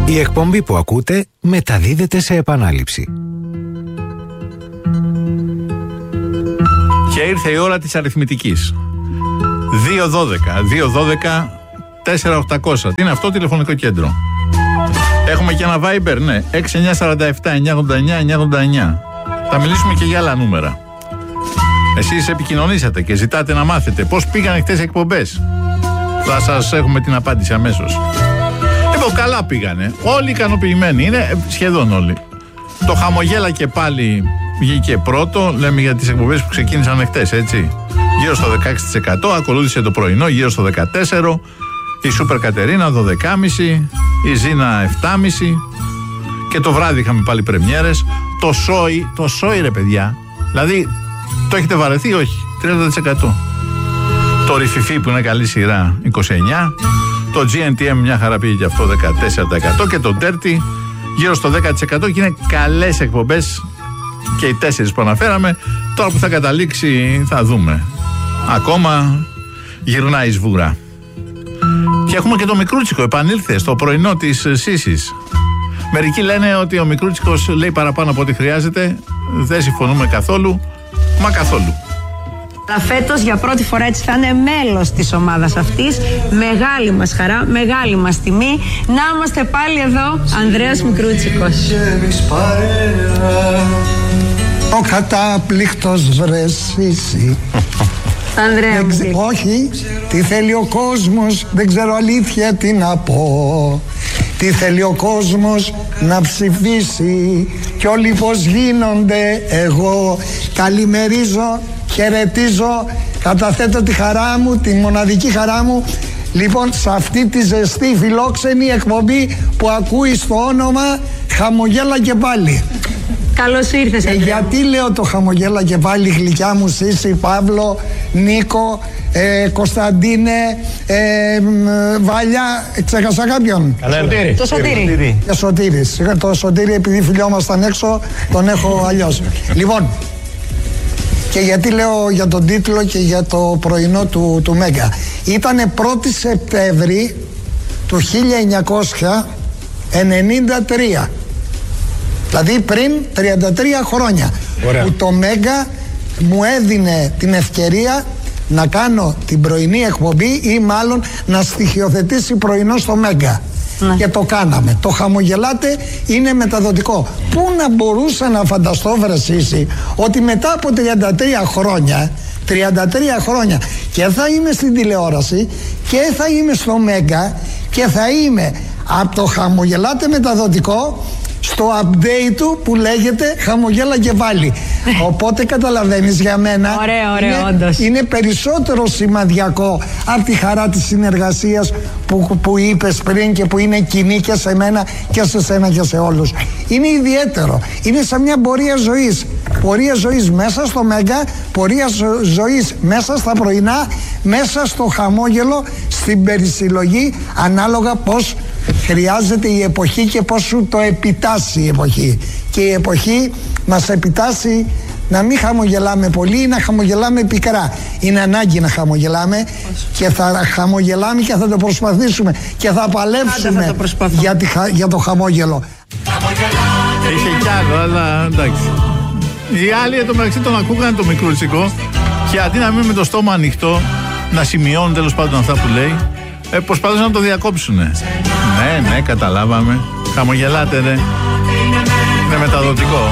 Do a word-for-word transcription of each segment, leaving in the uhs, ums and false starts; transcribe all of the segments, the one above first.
Η εκπομπή που ακούτε μεταδίδεται σε επανάληψη. Και ήρθε η ώρα της αριθμητικής. δύο δώδεκα δύο δώδεκα τέσσερα οκτακόσια. Τι είναι αυτό, τηλεφωνικό κέντρο. Έχουμε και ένα Viber, ναι. έξι εννιά τέσσερα επτά εννιά ογδόντα εννιά εννιά ογδόντα εννιά. Θα μιλήσουμε και για άλλα νούμερα. Εσείς επικοινωνήσατε και ζητάτε να μάθετε πώς πήγαν χτες οι εκπομπές. Θα σας έχουμε την απάντηση αμέσως. Λοιπόν, καλά πήγανε. Όλοι ικανοποιημένοι είναι, σχεδόν όλοι. Το χαμογέλα και πάλι βγήκε πρώτο. Λέμε για τις εκπομπές που ξεκίνησαν χτες, έτσι. Γύρω στο δεκαέξι τοις εκατό. Ακολούθησε το πρωινό γύρω στο δεκατέσσερα τοις εκατό. Η Σούπερ Κατερίνα δώδεκα κόμμα πέντε. Η Ζήνα επτά κόμμα πέντε. Και το βράδυ είχαμε πάλι πρεμιέρες. Το Σόι, το Σόι ρε παιδιά. Δηλαδή, το έχετε βαρεθεί, όχι. τριάντα τοις εκατό. Το Ριφιφί που είναι καλή σειρά, είκοσι εννιά τοις εκατό. Το τζι εν τι εμ μια χαρά πήγε και αυτό, δεκατέσσερα τοις εκατό. Και το Dirty γύρω στο δέκα τοις εκατό. Και είναι καλές εκπομπές και οι τέσσερις που αναφέραμε. Τώρα που θα καταλήξει θα δούμε. Ακόμα γυρνάει η σβούρα. Και έχουμε και το Μικρούτσικο, επανήλθε στο πρωινό της Σύσης. Μερικοί λένε ότι ο Μικρούτσικος λέει παραπάνω από ό,τι χρειάζεται. Δεν συμφωνούμε καθόλου, μα καθόλου. Αλλά φέτος για πρώτη φορά έτσι θα είναι μέλος της ομάδας αυτής. Μεγάλη μας χαρά, μεγάλη μας τιμή. Να είμαστε πάλι εδώ, Ανδρέας Μικρούτσικος. Ο κατάπληκτος βρεσίσει. Ανδρέα μου. Ξε... Όχι, τι θέλει ο κόσμος, δεν ξέρω αλήθεια τι να πω. Τι θέλει ο κόσμος να ψηφίσει κι όλοι πως γίνονται. Εγώ καλημερίζω, χαιρετίζω, καταθέτω τη χαρά μου, τη μοναδική χαρά μου. Λοιπόν, σε αυτή τη ζεστή φιλόξενη εκπομπή που ακούει στο όνομα Χαμογέλα και πάλι. Καλώς ήρθες, Ανδρέα. Ε, γιατί λέω το χαμογέλα και πάλι, γλυκιά μου Σύση, Παύλο, Νίκο, ε, Κωνσταντίνε, ε, Βαλιά, ξέχασα κάποιον. Σωτήρη. Το Σωτήρη. Και Σωτήρης. Το Σωτήρη, επειδή φιλιόμασταν έξω, τον έχω αλλιώς. Λοιπόν, και γιατί λέω για τον τίτλο και για το πρωινό του, του Μέγκα. Ήτανε πρώτη Σεπτέμβρη του χίλια εννιακόσια ενενήντα τρία. Δηλαδή πριν τριάντα τρία χρόνια. Ωραία. Που το Μέγκα μου έδινε την ευκαιρία να κάνω την πρωινή εκπομπή ή μάλλον να στοιχειοθετήσει πρωινό στο Μέγκα. Ναι. Και το κάναμε. Το χαμογελάτε είναι μεταδοτικό. Πού να μπορούσα να φανταστώ, βρεσίσει, ότι μετά από τριάντα τρία χρόνια τριάντα τρία χρόνια και θα είμαι στην τηλεόραση και θα είμαι στο Μέγκα και θα είμαι από το χαμογελάτε μεταδοτικό στο update του που λέγεται Χαμογέλα και πάλι. Οπότε καταλαβαίνεις, για μένα ωραίο, ωραίο, είναι, όντως. είναι περισσότερο σημαδιακό από τη χαρά της συνεργασίας που, που είπες πριν και που είναι κοινή και σε μένα και σε σένα και σε όλους. Είναι ιδιαίτερο. Είναι σαν μια πορεία ζωής. Πορεία ζωής μέσα στο Μέγκα, πορεία ζω, ζωής μέσα στα πρωινά, μέσα στο χαμόγελο, στην περισυλλογή, ανάλογα πώς χρειάζεται η εποχή και πώς σου το επιτάσσει η εποχή. Και η εποχή μας επιτάσσει να μην χαμογελάμε πολύ ή να χαμογελάμε πικρά. Είναι ανάγκη να χαμογελάμε και θα χαμογελάμε και θα το προσπαθήσουμε και θα παλέψουμε θα για, τη, για το χαμόγελο. Είχε κι άλλο, αλλά εντάξει. Οι άλλοι εδώ μεταξύ τον ακούγανε το Μικρούτσικο και αντί να μείνουν με το στόμα ανοιχτό, να σημειώνουν τέλος πάντων αυτά που λέει, ε, προσπαθούσαν να το διακόψουνε. Ναι, ναι, καταλάβαμε. Χαμογελάτε, ναι. Είναι μεταδοτικό.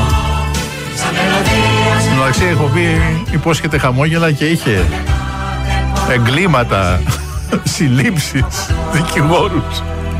Στην μεταξύ έχω πει, υπόσχεται χαμόγελα και είχε εγκλήματα, συλλήψεις, δικηγόρους.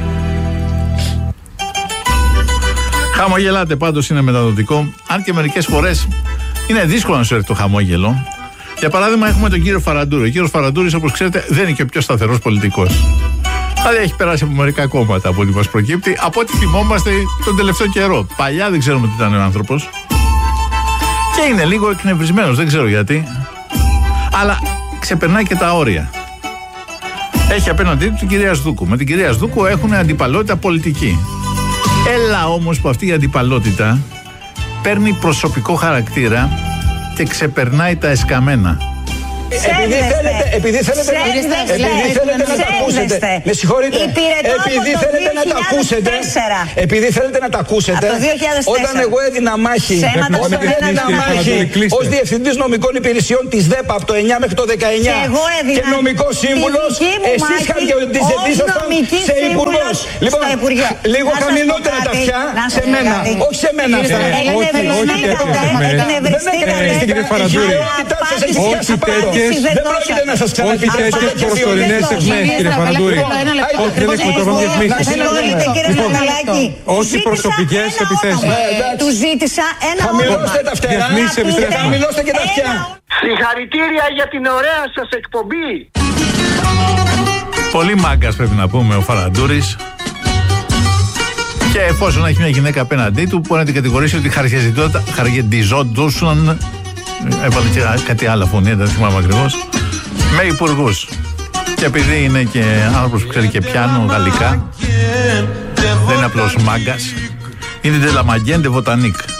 Χαμογελάτε, πάντως είναι μεταδοτικό. Αν και μερικές φορές είναι δύσκολο να σου έρθει το χαμόγελο. Για παράδειγμα, έχουμε τον κύριο Φαραντούρη. Ο κύριος Φαραντούρης, όπως ξέρετε, δεν είναι και ο πιο σταθερός πολιτικός. Δηλαδή, έχει περάσει από μερικά κόμματα από ό,τι μας προκύπτει, από ό,τι θυμόμαστε τον τελευταίο καιρό. Παλιά δεν ξέρουμε τι ήταν ο άνθρωπος. Και είναι λίγο εκνευρισμένος, δεν ξέρω γιατί. Αλλά ξεπερνάει και τα όρια. Έχει απέναντί του την κυρία Σδούκου. Με την κυρία Σδούκου έχουν αντιπαλότητα πολιτική. Έλα όμως που αυτή η αντιπαλότητα παίρνει προσωπικό χαρακτήρα και ξεπερνάει τα εσκαμμένα. Επειδή θέλετε, επειδή θέλετε, επειδή θέλετε να τα ακούσετε. Με συγχωρείτε. Επειδή θέλετε να τα ακούσετε. Επειδή θέλετε να τα ακούσετε. Όταν εγώ έδινα μάχη, όταν έδινα μάχη ως διευθυντής νομικών υπηρεσιών της ΔΕΠΑ από το εννιά μέχρι το δεκαεννιά και νομικός σύμβουλος, εσείς χαρακτηριζόσασταν σε υπουργός. Λοιπόν, λίγο χαμηλότερα τα αυτιά σε μένα, όχι σε μένα. Δεν πρόκειται να σας ξαναπιτρέψω. Όχι τέτοιες προσωρινές εκμές, κύριε Φαραντούρη. Όχι, δεν έχουμε τρόπο διαφημίσεις. Όχι προσωπικές επιθέσεις. Του ζήτησα ένα όνομα. Χαμηλώστε τα αυτιά. Χαμηλώστε και τα αυτιά. Συγχαρητήρια για την ωραία σας εκπομπή. Πολύ μάγκας πρέπει να πούμε ο Φαραντούρης. Και εφόσον έχει μια γυναίκα απέναντί του, μπορεί να την κατηγορήσει ότι χαργεντιζόντουσαν. Έβαλε και κάτι άλλο φωνή, δεν θυμάμαι ακριβώς. Με υπουργούς. Και επειδή είναι και άνθρωπος που ξέρει και πιάνο γαλλικά, δεν είναι απλώς μάγκας. Είναι de la Maguen de Botanique.